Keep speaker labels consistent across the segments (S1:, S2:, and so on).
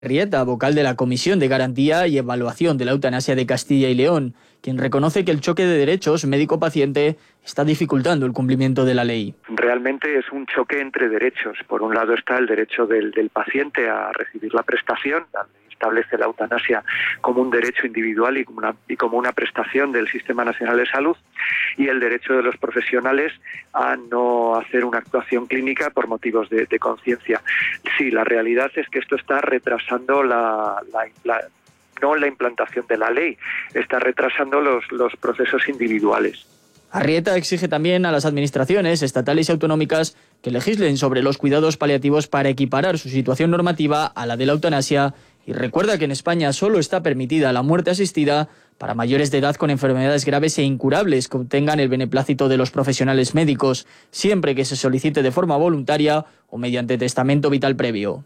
S1: Arrieta, vocal de la Comisión de Garantía y Evaluación de la Eutanasia de Castilla y León, quien reconoce que el choque de derechos médico-paciente está dificultando el cumplimiento de la ley.
S2: Realmente es un choque entre derechos. Por un lado está el derecho del paciente a recibir la prestación. La ley establece la eutanasia como un derecho individual y como una prestación del Sistema Nacional de Salud, y el derecho de los profesionales a no hacer una actuación clínica por motivos de conciencia. Sí, la realidad es que esto está retrasando no la implantación de la ley, está retrasando los procesos individuales.
S1: Arrieta exige también a las administraciones estatales y autonómicas que legislen sobre los cuidados paliativos para equiparar su situación normativa a la de la eutanasia, y recuerda que en España solo está permitida la muerte asistida para mayores de edad con enfermedades graves e incurables que obtengan el beneplácito de los profesionales médicos, siempre que se solicite de forma voluntaria o mediante testamento vital previo.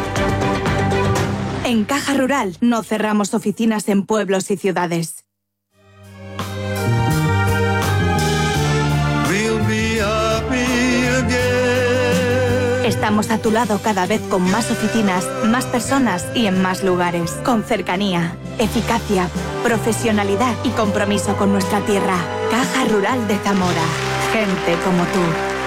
S3: En Caja Rural no cerramos oficinas en pueblos y ciudades. Estamos a tu lado cada vez con más oficinas, más personas y en más lugares. Con cercanía, eficacia, profesionalidad y compromiso con nuestra tierra. Caja Rural de Zamora. Gente como tú.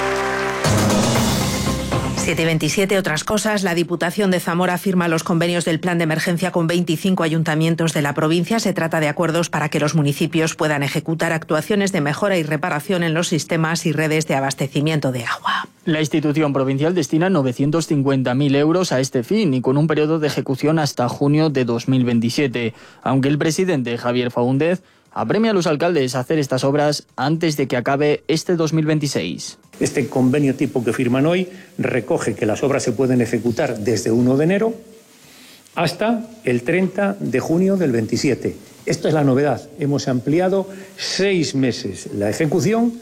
S4: 7:27, otras cosas. La Diputación de Zamora firma los convenios del plan de emergencia con 25 ayuntamientos de la provincia. Se trata de acuerdos para que los municipios puedan ejecutar actuaciones de mejora y reparación en los sistemas y redes de abastecimiento de agua.
S1: La institución provincial destina 950.000 euros a este fin y con un periodo de ejecución hasta junio de 2027, aunque el presidente Javier Faúndez apremia a los alcaldes a hacer estas obras antes de que acabe este 2026.
S5: Este convenio tipo que firman hoy recoge que las obras se pueden ejecutar desde 1 de enero hasta el 30 de junio del 27. Esta es la novedad. Hemos ampliado 6 meses la ejecución,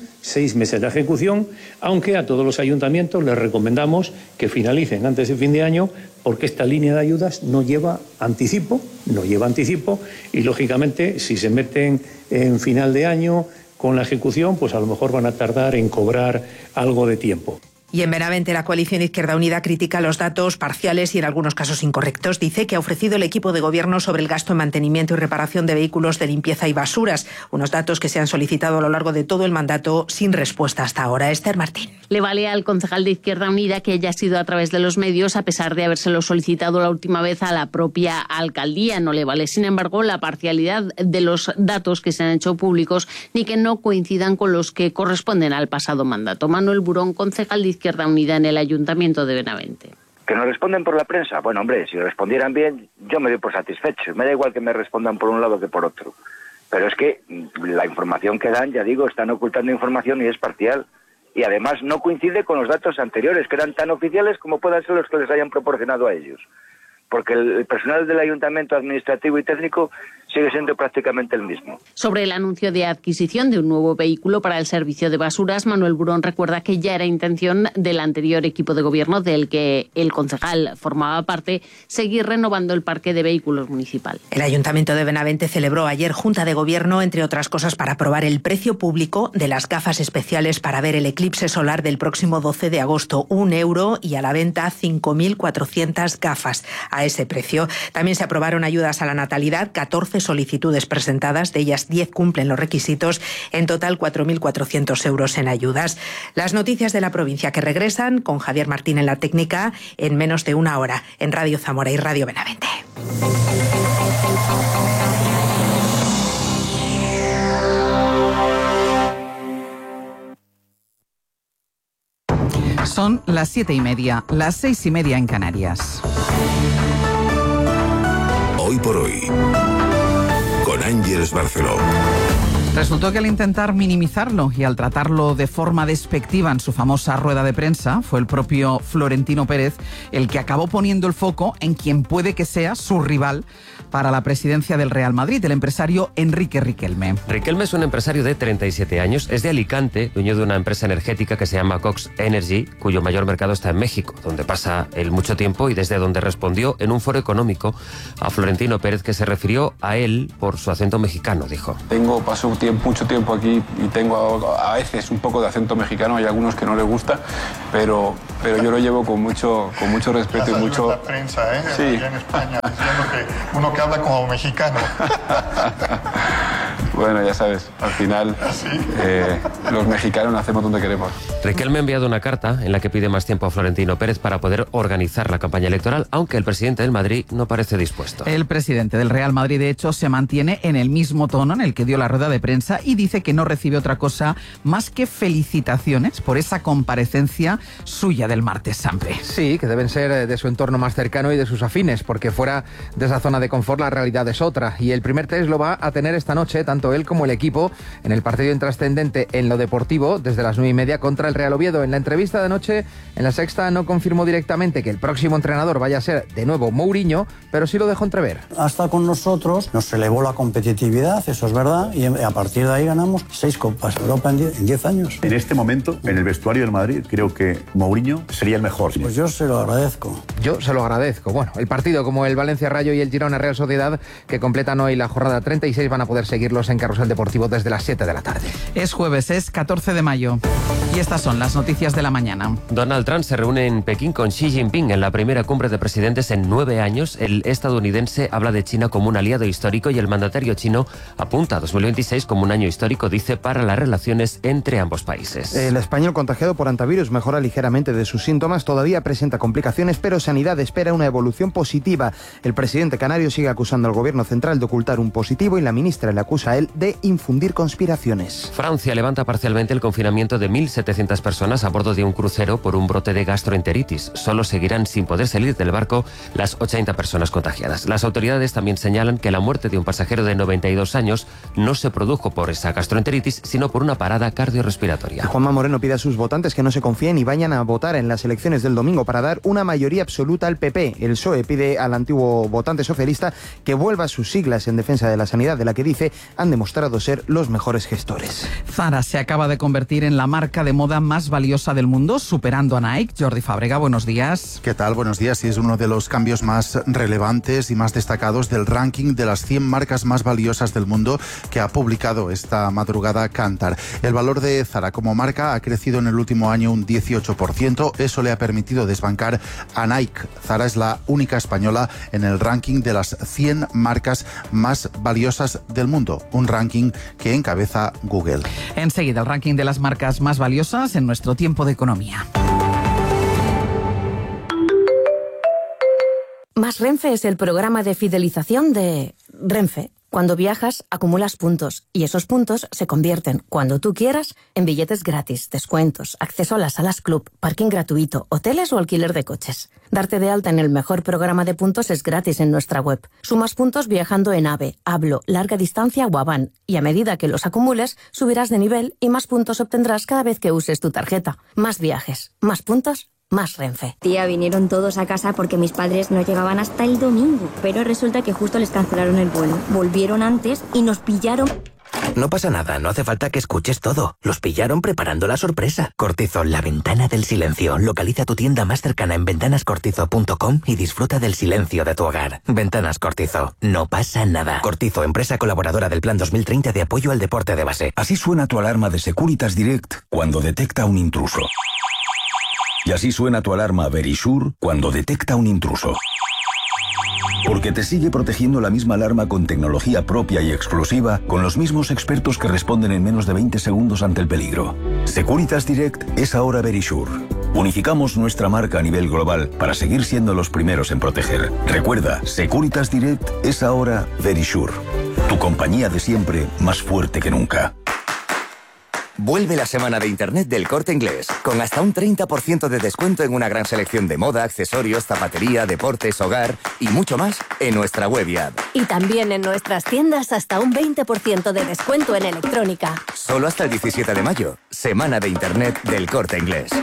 S5: aunque a todos los ayuntamientos les recomendamos que finalicen antes de fin de año, porque esta línea de ayudas no lleva anticipo, y lógicamente si se meten en final de año con la ejecución, pues a lo mejor van a tardar en cobrar algo de tiempo.
S4: Y en Benavente, la coalición Izquierda Unida critica los datos parciales y en algunos casos incorrectos. Dice que ha ofrecido el equipo de gobierno sobre el gasto en mantenimiento y reparación de vehículos de limpieza y basuras. Unos datos que se han solicitado a lo largo de todo el mandato sin respuesta hasta ahora. Esther Martín.
S6: Le vale al concejal de Izquierda Unida que haya sido a través de los medios, a pesar de habérselo solicitado la última vez a la propia alcaldía. No le vale, sin embargo, la parcialidad de los datos que se han hecho públicos ni que no coincidan con los que corresponden al pasado mandato. Manuel Burón, concejal de Izquierda Unida en el Ayuntamiento de Benavente.
S7: ¿Que nos responden por la prensa? Bueno, hombre, si respondieran bien, yo me doy por satisfecho. Me da igual que me respondan por un lado que por otro. Pero es que la información que dan, ya digo, están ocultando información y es parcial. Y además no coincide con los datos anteriores, que eran tan oficiales como puedan ser los que les hayan proporcionado a ellos. Porque el personal del ayuntamiento administrativo y técnico sigue siendo prácticamente el mismo.
S6: Sobre el anuncio de adquisición de un nuevo vehículo para el servicio de basuras, Manuel Burón recuerda que ya era intención del anterior equipo de gobierno, del que el concejal formaba parte, seguir renovando el parque de vehículos municipal.
S4: El Ayuntamiento de Benavente celebró ayer junta de gobierno, entre otras cosas, para aprobar el precio público de las gafas especiales para ver el eclipse solar del próximo 12 de agosto. €1 y a la venta 5.400 gafas. A ese precio también se aprobaron ayudas a la natalidad, 14 solicitudes presentadas, de ellas 10 cumplen los requisitos, en total 4.400 euros en ayudas. Las noticias de la provincia que regresan con Javier Martín en la técnica en menos de una hora en Radio Zamora y Radio Benavente.
S8: Son las 7:30, las 6:30 en Canarias.
S9: Hoy por hoy, con Ángeles Barceló.
S8: Resultó que al intentar minimizarlo y al tratarlo de forma despectiva en su famosa rueda de prensa, fue el propio Florentino Pérez el que acabó poniendo el foco en quien puede que sea su rival para la presidencia del Real Madrid, el empresario Enrique Riquelme.
S10: Riquelme es un empresario de 37 años, es de Alicante, dueño de una empresa energética que se llama Cox Energy, cuyo mayor mercado está en México, donde pasa él mucho tiempo y desde donde respondió en un foro económico a Florentino Pérez, que se refirió a él por su acento mexicano, dijo.
S11: Paso mucho tiempo aquí y tengo a veces un poco de acento mexicano, hay algunos que no les gusta, pero yo lo llevo con mucho respeto y mucho...
S12: La prensa,
S11: sí.
S12: Allá en España, diciendo que uno que habla como mexicano.
S11: Bueno, ya sabes, al final los mexicanos hacemos donde queremos.
S10: Riquelme ha enviado una carta en la que pide más tiempo a Florentino Pérez para poder organizar la campaña electoral, aunque el presidente del Madrid no parece dispuesto.
S8: El presidente del Real Madrid, de hecho, se mantiene en el mismo tono en el que dio la rueda de prensa y dice que no recibe otra cosa más que felicitaciones por esa comparecencia suya del martes santo.
S13: Sí, que deben ser de su entorno más cercano y de sus afines, porque fuera de esa zona de confort la realidad es otra. Y el primer test lo va a tener esta noche, tanto él como el equipo, en el partido intrascendente en lo deportivo, desde las 9:30 contra el Real Oviedo. En la entrevista de anoche, en La Sexta, no confirmó directamente que el próximo entrenador vaya a ser de nuevo Mourinho, pero sí lo dejó entrever.
S14: Hasta con nosotros nos elevó la competitividad, eso es verdad, y a partir de ahí ganamos 6 Copas de Europa en 10 años.
S15: En este momento, en el vestuario del Madrid, creo que Mourinho sería el mejor.
S14: Pues yo se lo agradezco.
S13: Yo se lo agradezco. Bueno, el partido como el Valencia Rayo y el Girona Real Sociedad, que completan hoy la jornada 36, van a poder seguirlos en Carrusel Deportivo desde las 7 de la tarde.
S8: Es jueves, es 14 de mayo. Y estas son las noticias de la mañana.
S10: Donald Trump se reúne en Pekín con Xi Jinping en la primera cumbre de presidentes en 9 años. El estadounidense habla de China como un aliado histórico y el mandatario chino apunta a 2026 como un año histórico, dice, para las relaciones entre ambos países.
S16: El español contagiado por hantavirus mejora ligeramente de sus síntomas, todavía presenta complicaciones, pero Sanidad espera una evolución positiva. El presidente canario sigue acusando al gobierno central de ocultar un positivo y la ministra le acusa a él de infundir conspiraciones.
S10: Francia levanta parcialmente el confinamiento de 1.700 personas a bordo de un crucero por un brote de gastroenteritis. Solo seguirán sin poder salir del barco las 80 personas contagiadas. Las autoridades también señalan que la muerte de un pasajero de 92 años no se produjo por esa gastroenteritis, sino por una parada cardiorrespiratoria.
S16: Juanma Moreno pide a sus votantes que no se confíen y vayan a votar en las elecciones del domingo para dar una mayoría absoluta al PP. El PSOE pide al antiguo votante socialista que vuelva a sus siglas en defensa de la sanidad, de la que dice han demostrado ser los mejores gestores.
S8: Zara se acaba de convertir en la marca de moda más valiosa del mundo, superando a Nike. Jordi Fábrega, buenos días.
S17: ¿Qué tal? Buenos días. Y es uno de los cambios más relevantes y más destacados del ranking de las 100 marcas más valiosas del mundo que ha publicado esta madrugada Kantar. El valor de Zara como marca ha crecido en el último año un 18%. Eso le ha permitido desbancar a Nike. Zara es la única española en el ranking de las 100 marcas más valiosas del mundo. Un ranking que encabeza Google.
S8: Enseguida el ranking de las marcas más valiosas en nuestro tiempo de economía.
S18: Más Renfe es el programa de fidelización de Renfe. Cuando viajas, acumulas puntos y esos puntos se convierten, cuando tú quieras, en billetes gratis, descuentos, acceso a las salas club, parking gratuito, hoteles o alquiler de coches. Darte de alta en el mejor programa de puntos es gratis en nuestra web. Sumas puntos viajando en AVE, Hablo, Larga Distancia o Avan y a medida que los acumules, subirás de nivel y más puntos obtendrás cada vez que uses tu tarjeta. Más viajes, más puntos, más Renfe.
S19: Tía, vinieron todos a casa porque mis padres no llegaban hasta el domingo, pero resulta que justo les cancelaron el vuelo. Volvieron antes y nos pillaron.
S20: No pasa nada, no hace falta que escuches todo. Los pillaron preparando la sorpresa. Cortizo, la ventana del silencio. Localiza tu tienda más cercana en ventanascortizo.com y disfruta del silencio de tu hogar. Ventanas Cortizo, no pasa nada. Cortizo, empresa colaboradora del Plan 2030 de apoyo al deporte de base.
S21: Así suena tu alarma de Securitas Direct cuando detecta un intruso. Y así suena tu alarma Verisure cuando detecta un intruso. Porque te sigue protegiendo la misma alarma con tecnología propia y exclusiva, con los mismos expertos que responden en menos de 20 segundos ante el peligro. Securitas Direct es ahora Verisure. Unificamos nuestra marca a nivel global para seguir siendo los primeros en proteger. Recuerda, Securitas Direct es ahora Verisure. Tu compañía de siempre, más fuerte que nunca.
S20: Vuelve la semana de Internet del Corte Inglés, con hasta un 30% de descuento en una gran selección de moda, accesorios, zapatería, deportes, hogar y mucho más en nuestra web y app.
S18: Y también en nuestras tiendas hasta un 20% de descuento en electrónica.
S20: Solo hasta el 17 de mayo, semana de Internet del Corte Inglés.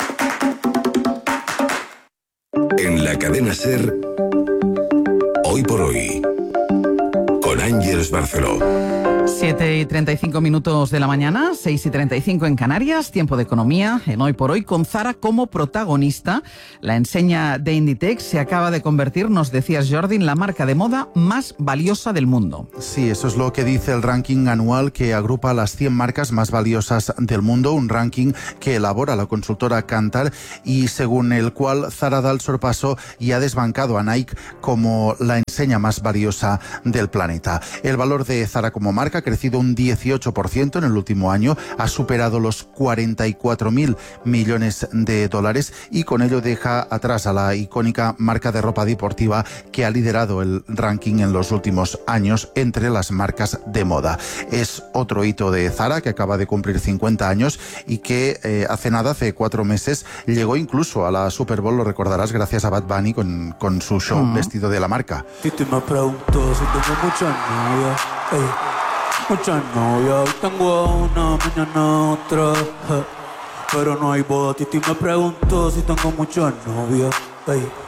S9: En la cadena SER, Hoy por Hoy, con Ángeles Barceló.
S8: 7:35 de la mañana, 6:35 en Canarias, tiempo de economía, en Hoy por Hoy, con Zara como protagonista. La enseña de Inditex se acaba de convertir, nos decías Jordi, en la marca de moda más valiosa del mundo.
S17: Sí, eso es lo que dice el ranking anual que agrupa las 100 marcas más valiosas del mundo, un ranking que elabora la consultora Kantar y según el cual Zara da el sorpaso y ha desbancado a Nike como la enseña más valiosa del planeta. El valor de Zara como marca ha crecido un 18% en el último año, ha superado los 44.000 millones de dólares y con ello deja atrás a la icónica marca de ropa deportiva que ha liderado el ranking en los últimos años entre las marcas de moda. Es otro hito de Zara que acaba de cumplir 50 años y que hace 4 meses, llegó incluso a la Super Bowl, lo recordarás, gracias a Bad Bunny con su show vestido de la marca.
S2: Titi me preguntó si tengo muchas novias, muchas novias, hoy tengo una, mañana otra, pero no hay boda. Titi me preguntó si tengo muchas novias,